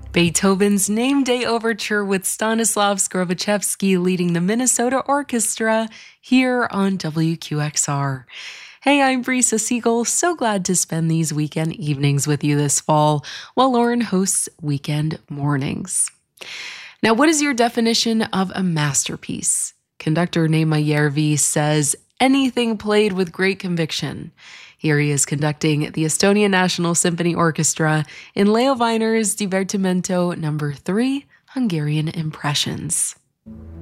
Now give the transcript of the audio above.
Beethoven's Name Day Overture with Stanislav Skrovichevsky leading the Minnesota Orchestra here on WQXR. Hey, I'm Brisa Siegel. So glad to spend these weekend evenings with you this fall while Lauren hosts weekend mornings. Now, what is your definition of a masterpiece? Conductor Neema Järvi says, anything played with great conviction. Here he is conducting the Estonian National Symphony Orchestra in Leo Weiner's Divertimento No. 3, Hungarian Impressions.